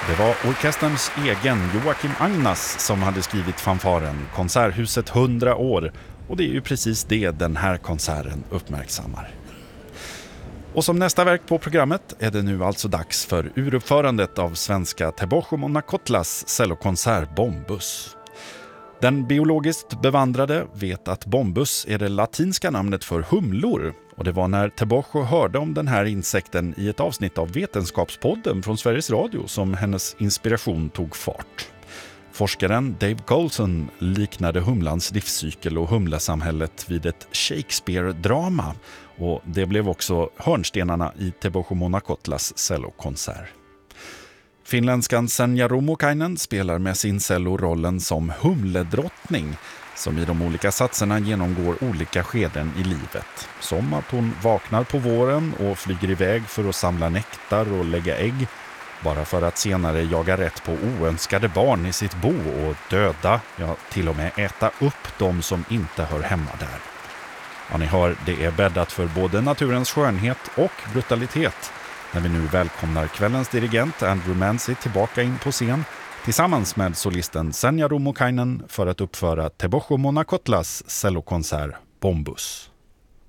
Det var orkesterns egen Joakim Agnas som hade skrivit fanfaren Konserthuset 100 år, och det är ju precis det den här konserten uppmärksammar. Och som nästa verk på programmet är det nu alltså dags för uruppförandet av svenska Tebogo Monacotlas cellokonsert Bombus. Den biologiskt bevandrade vet att bombus är det latinska namnet för humlor, och det var när Tebogo hörde om den här insekten i ett avsnitt av Vetenskapspodden från Sveriges Radio som hennes inspiration tog fart. Forskaren Dave Coulson liknade humlans livscykel och humlesamhället vid ett Shakespeare-drama, och det blev också hörnstenarna i Tebogo Monacotlas cellokonsert. Finländskan Senja Rummukainen spelar med sin cello rollen som humledrottning, som i de olika satserna genomgår olika skeden i livet. Som att hon vaknar på våren och flyger iväg för att samla nektar och lägga ägg, bara för att senare jaga rätt på oönskade barn i sitt bo och döda, ja till och med äta upp de som inte hör hemma där. Ja, ni hör, det är bäddat för både naturens skönhet och brutalitet när vi nu välkomnar kvällens dirigent Andrew Mancy tillbaka in på scen tillsammans med solisten Senja Rummukainen för att uppföra Tebogo Monacotlas cellokonsert Bombus.